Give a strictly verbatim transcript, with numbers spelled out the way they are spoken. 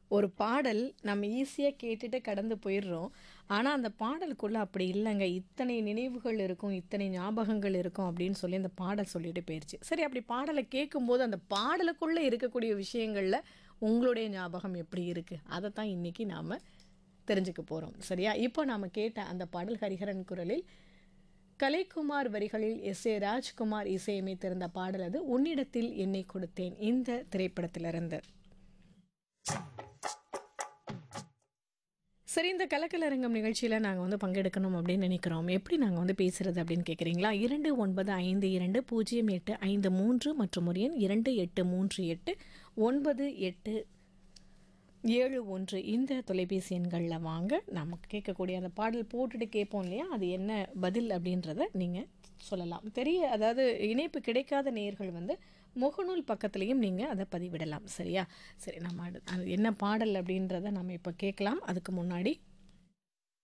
ஒரு பாடல் நம்ம ஈஸியா கேட்டுட்டு கடந்து போயிடுறோம். ஆனா, அந்த பாடலுக்குள்ள அப்படி இல்லங்க. இத்தனை நினைவுகள் இருக்கும், இத்தனை ஞாபகங்கள் இருக்கும் அப்படின்னு சொல்லி அந்த பாடல் சொல்லிட்டு போயிருச்சு. சரி அப்படி பாடல கேட்கும்போது, அந்த பாடலுக்குள்ள இருக்கக்கூடிய விஷயங்கள்ல உங்களுடைய ஞாபகம் எப்படி இருக்கு? அதத்தான் இன்னைக்கு நாம தெரிஞ்சுக்க போறோம். சரியா? இப்போ நாம கேட்ட அந்த பாடல் ஹரிஹரன் குரலில், கலைக்குமார் வரிகளில் எஸ். ஏ. ராஜ்குமார் இசையமைத்திருந்த பாடல் அது. "உன்னிடத்தில் என்னை கொடுத்தேன்" இந்த திரைப்படத்திலிருந்து. சரி, இந்த கலக்கலரங்கம் நிகழ்ச்சியில நாங்க வந்து பங்கெடுக்கணும் அப்படின்னு நினைக்கிறோம். எப்படி நாங்க வந்து பேசுறது அப்படின்னு கேட்குறீங்களா? இரண்டு ஒன்பது ஐந்து இரண்டு பூஜ்ஜியம் எட்டு ஐந்து மூன்று மற்றும் ஒரு எண் இரண்டு எட்டு மூன்று எட்டு ஒன்பது எட்டு ஏழு ஒன்று இந்த தொலைபேசி எண்கள்ல வாங்க. நமக்கு கேட்கக்கூடிய அந்த பாடல் போட்டுட்டு கேட்போம் இல்லையா? அது என்ன பதில் அப்படின்றத நீங்க சொல்லலாம். தெரிய அதாவது இணைப்பு கிடைக்காத நேயர்கள் வந்து முகநூல் பக்கத்திலயும் நீங்க அத பதிவிடலாம். சரியா? சரி நம்ம அடு அது என்ன பாடல் அப்படின்றத நம்ம இப்ப கேட்கலாம். அதுக்கு முன்னாடி